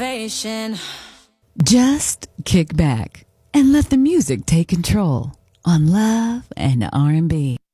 motivation. Just kick back and let the music take control on Love and R&B.